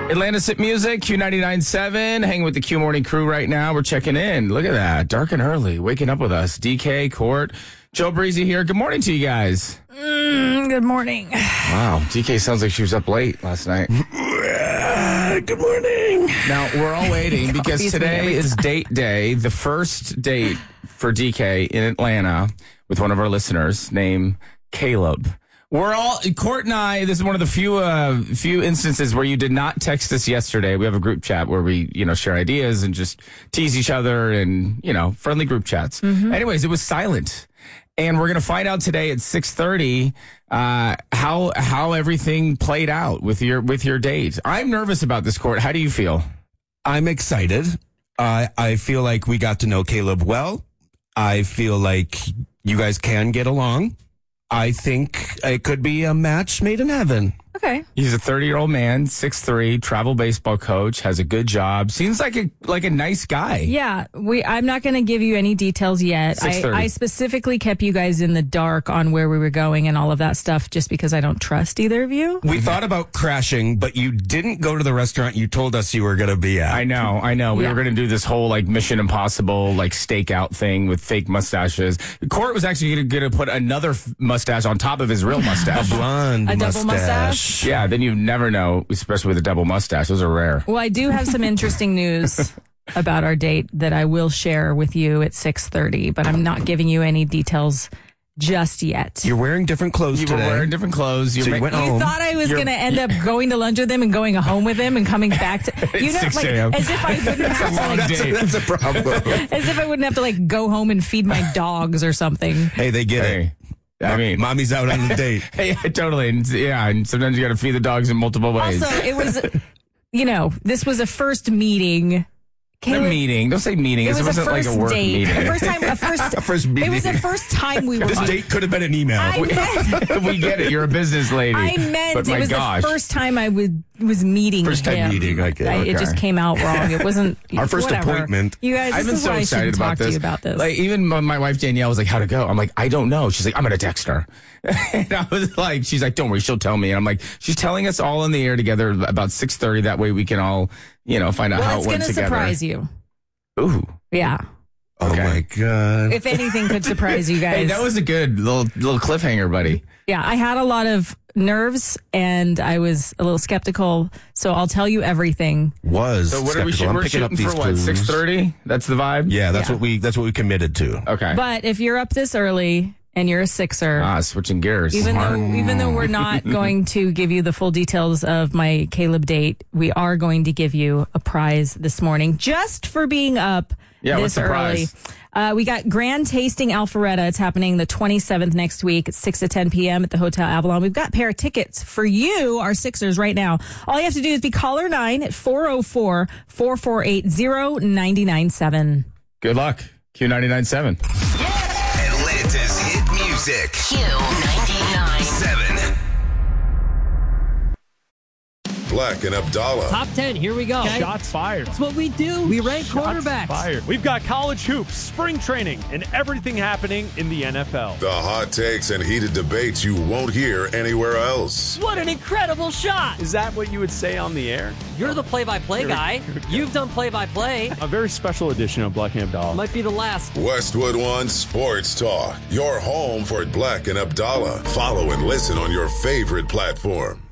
Atlanta's Hit Music, Q99.7. Hanging with the Q Morning crew right now. We're checking in. Look at that. Dark and early. Waking up with us. DK, Court, Joe Breezy here. Good morning to you guys. Good morning. Wow. DK sounds like she was up late last night. Good morning. Now, we're all waiting because today is date day, the first date for DK in Atlanta with one of our listeners named Caleb. We're all, Court and I, this is one of the few instances where you did not text us yesterday. We have a group chat where we, share ideas and just tease each other and, friendly group chats. Mm-hmm. Anyways, it was silent. And we're going to find out today at 6:30 how everything played out with your date. I'm nervous about this, Court. How do you feel? I'm excited. I feel like we got to know Caleb well. I feel like you guys can get along. I think it could be a match made in heaven. Okay. He's a 30-year-old man, 6'3", travel baseball coach, has a good job. Seems like a nice guy. Yeah, I'm not going to give you any details yet. I specifically kept you guys in the dark on where we were going and all of that stuff just because I don't trust either of you. We thought about crashing, but you didn't go to the restaurant you told us you were going to be at. I know. We were going to do this whole Mission Impossible stakeout thing with fake mustaches. Court was actually going to put another mustache on top of his real mustache. A blonde double mustache. Yeah, then you never know, especially with a double mustache. Those are rare. Well, I do have some interesting news about our date that I will share with you at 6:30, but I'm not giving you any details just yet. You're wearing different clothes today. You were wearing different clothes. So you went home. You thought I was going to end up going to lunch with him and going home with him and coming back to... 6 a.m. As if I wouldn't have to... That's a problem. As if I wouldn't have to go home and feed my dogs or something. Hey, they get it. I mean, mommy's out on the date. Hey, totally. And sometimes you got to feed the dogs in multiple ways. Also, it was, this was a first meeting. Caleb, a meeting. Don't say meeting. It wasn't like a work date. meeting. A first meeting. It was the first time we were. This date could have been an email. We get it. You're a business lady. I meant but it was the first time I was meeting First time him. meeting. Okay. It just came out wrong. It wasn't our first appointment. You guys, I've been so excited about this. To you about this. Even my wife Danielle was like, "How'd it go?" I'm like, "I don't know." She's like, "I'm gonna text her." And I was like, "She's like, don't worry, she'll tell me." And I'm like, "She's telling us all in the air together about 6:30. That way we can all, find out how it went together." It's gonna surprise you. Ooh. Yeah. Oh my God. If anything could surprise you guys. Hey, that was a good little cliffhanger, buddy. Yeah, I had a lot of nerves and I was a little skeptical, so I'll tell you everything. So what are we shooting? We're shooting for what? 6:30? That's the vibe? Yeah, that's what we committed to. Okay. But if you're up this early and you're a sixer, switching gears. Even though we're not going to give you the full details of my Caleb date, we are going to give you a prize this morning just for being up this early. We got Grand Tasting Alpharetta. It's happening the 27th next week at 6 to 10 p.m. at the Hotel Avalon. We've got a pair of tickets for you, our Sixers, right now. All you have to do is be caller 9 at 404-448-0997. Good luck. Q99.7. Atlanta's Hit Music. Q99.7. Black and Abdallah. Top 10, here we go. Okay. Shots fired. That's what we do. We rank quarterbacks. Fired. We've got college hoops, spring training, and everything happening in the NFL. The hot takes and heated debates you won't hear anywhere else. What an incredible shot. Is that what you would say on the air? You're the play-by-play guy. You've done play-by-play. A very special edition of Black and Abdallah. Might be the last. Westwood One Sports Talk. Your home for Black and Abdallah. Follow and listen on your favorite platform.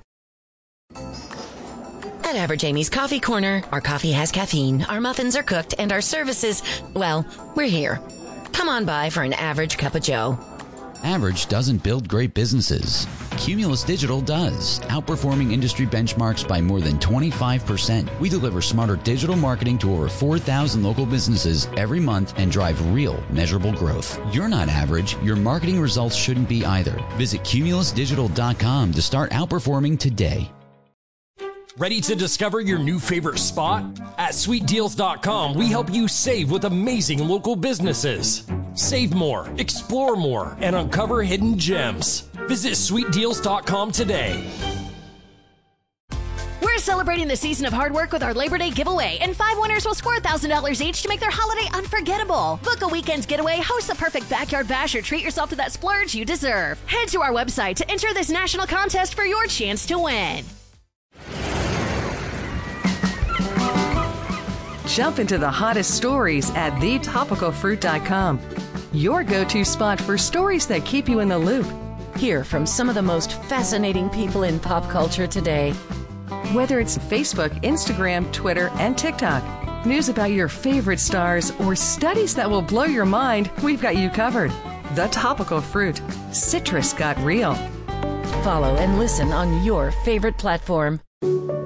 At Average Amy's Coffee Corner, our coffee has caffeine, our muffins are cooked, and our services, well, we're here. Come on by for an average cup of joe. Average doesn't build great businesses. Cumulus Digital does, outperforming industry benchmarks by more than 25%. We deliver smarter digital marketing to over 4,000 local businesses every month and drive real, measurable growth. You're not average. Your marketing results shouldn't be either. Visit cumulusdigital.com to start outperforming today. Ready to discover your new favorite spot? At sweetdeals.com, we help you save with amazing local businesses. Save more, explore more, and uncover hidden gems. Visit sweetdeals.com today. We're celebrating the season of hard work with our Labor Day giveaway, and 5 winners will score $1,000 each to make their holiday unforgettable. Book a weekend getaway, host the perfect backyard bash, or treat yourself to that splurge you deserve. Head to our website to enter this national contest for your chance to win. Jump into the hottest stories at thetopicalfruit.com. Your go-to spot for stories that keep you in the loop. Hear from some of the most fascinating people in pop culture today. Whether it's Facebook, Instagram, Twitter, and TikTok, news about your favorite stars, or studies that will blow your mind, we've got you covered. The Topical Fruit. Citrus got real. Follow and listen on your favorite platform.